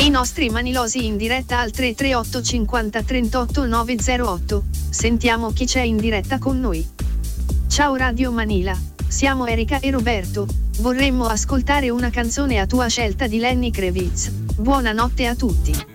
I nostri manilosi in diretta al 338 50 38 908. Sentiamo chi c'è in diretta con noi. Ciao Radio Manila, siamo Erika e Roberto. Vorremmo ascoltare una canzone a tua scelta di Lenny Kravitz. Buonanotte a tutti.